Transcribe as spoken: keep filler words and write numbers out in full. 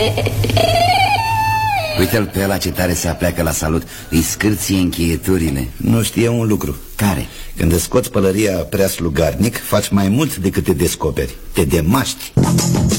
Uite-l pe ăla ce tare se apleacă la salut. Îi scârție încheieturile. Nu știe un lucru. Care? Când îți scoți pălăria prea slugarnic, faci mai mult decât te descoperi. Te demaști.